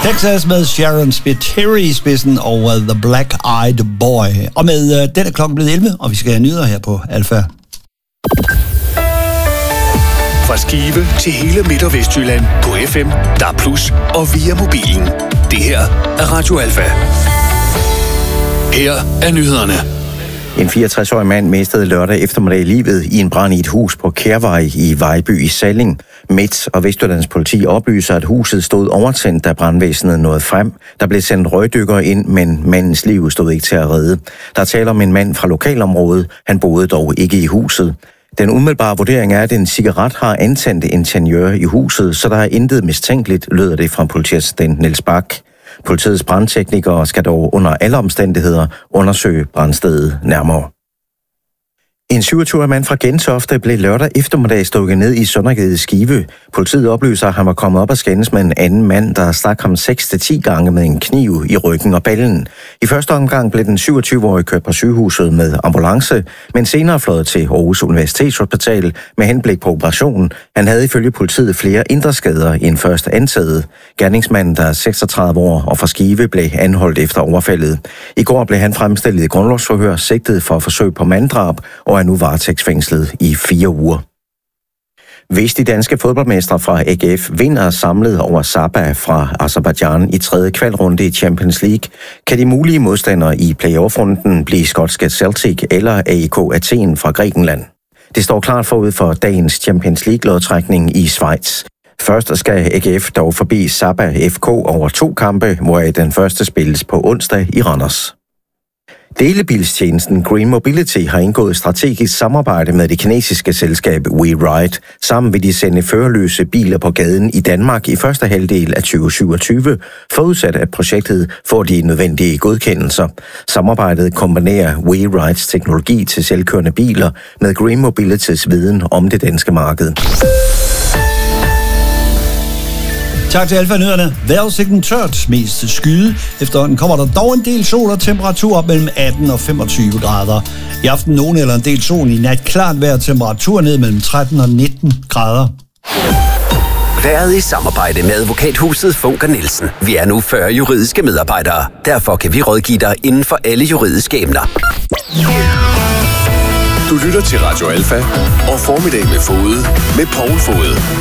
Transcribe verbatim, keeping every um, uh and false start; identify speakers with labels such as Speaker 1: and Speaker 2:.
Speaker 1: Texas med Sharon Spiteri i spidsen over The Black Eyed Boy. Og med uh, den er klokken blevet elleve, og vi skal have nyheder her på Alfa.
Speaker 2: Fra Skive til hele Midt- og Vestjylland på F M, D A B plus, og via mobilen. Det her er Radio Alfa. Her er nyhederne.
Speaker 3: En fireogtres-årig mand mistede lørdag eftermiddag livet i en brand i et hus på Kærvej i Vejby i Salling. Midt- og Vestjyllands politi oplyser, at huset stod overtændt, da brandvæsenet nåede frem. Der blev sendt røgdykkere ind, men mandens liv stod ikke til at redde. Der taler om en mand fra lokalområdet. Han boede dog ikke i huset. Den umiddelbare vurdering er, at en cigaret har antændt ingeniør i huset, så der er intet mistænkeligt, lyder det fra politiassistent Niels Bak. Politiets brandteknikere skal dog under alle omstændigheder undersøge brandstedet nærmere. En syvogtyve-årig mand fra Gentofte blev lørdag eftermiddag stukket ned i Søndergade Skive. Politiet oplyser, at han var kommet op og skændes med en anden mand, der stak ham seks til ti gange med en kniv i ryggen og ballen. I første omgang blev den syvogtyve-årige kørt på sygehuset med ambulance, men senere fløjet til Aarhus Universitetshospital med henblik på operation. Han havde ifølge politiet flere indre skader end først antaget. Gerningsmanden, der er seksogtredive år og fra Skive, blev anholdt efter overfaldet. I går blev han fremstillet i grundlovsforhør, sigtet for forsøg på manddrab og er nu varetægtsfængslet i fire uger. Hvis de danske fodboldmestre fra A G F vinder samlet over Sabah fra Aserbajdsjan i tredje kvalrunde i Champions League, kan de mulige modstandere i playoff-runden blive skotske Celtic eller A E K Athen fra Grækenland. Det står klart forud for dagens Champions League-lodtrækning i Schweiz. Først skal A G F dog forbi Sabah F K over to kampe, hvoraf den første spilles på onsdag i Randers. Delebilstjenesten Green Mobility har indgået strategisk samarbejde med det kinesiske selskab WeRide. Sammen vil de sende førerløse biler på gaden i Danmark i første halvdel af tyve syvogtyve, forudsat at projektet får de nødvendige godkendelser. Samarbejdet kombinerer WeRides teknologi til selvkørende biler med Green Mobilitys viden om det danske marked.
Speaker 1: Tak til Alfa-nyhederne. Vejrudsigten tørt, mest skyde. Efterhånden kommer der dog en del sol og temperatur op mellem atten og femogtyve grader. I aften nogen eller en del sol, i nat klart vejr, temperatur ned mellem tretten og nitten grader.
Speaker 4: Været i samarbejde med advokathuset Funk og Nielsen. Vi er nu fyrre juridiske medarbejdere. Derfor kan vi rådgive dig inden for alle juridiske emner.
Speaker 2: Du lytter til Radio Alfa og Formiddag med Fode med Poul Fode.